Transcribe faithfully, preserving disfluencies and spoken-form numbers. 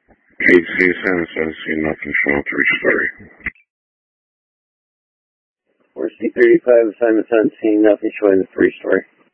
K C San says see nothing showing three-story. Or C thirty-five, assignment seven, seeing nothing showing the three-story.